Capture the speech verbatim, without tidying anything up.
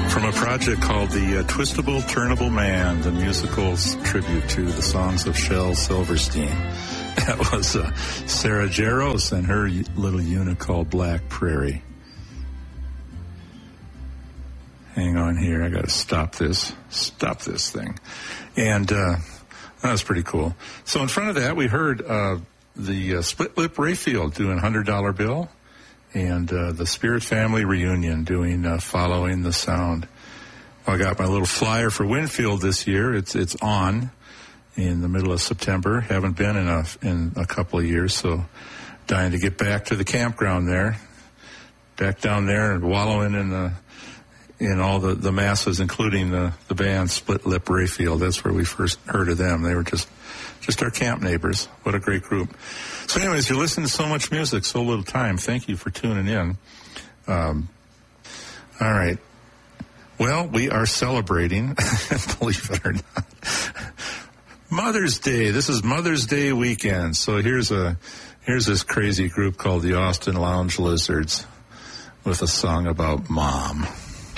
From a project called the uh, Twistable Turnable Man, the musical's tribute to the songs of Shel Silverstein. That was uh, Sarah Jaros and her little unit called Black Prairie. Hang on here, I got to stop this, stop this thing. And uh, that was pretty cool. So in front of that, we heard uh, the uh, Split Lip Rayfield doing one hundred dollar Bill. And uh, the Spirit Family Reunion doing uh, Following the Sound. Well, I got my little flyer for Winfield this year. It's it's on in the middle of September. Haven't been in a in a couple of years, so dying to get back to the campground there, back down there and wallowing in the in all the, the masses, including the the band Split Lip Rayfield. That's where we first heard of them. They were just just our camp neighbors. What a great group. So anyways, you're listening to so much music, so little time. Thank you for tuning in. Um, all right. Well, we are celebrating, believe it or not, Mother's Day. This is Mother's Day weekend. So here's a here's this crazy group called the Austin Lounge Lizards with a song about Mom.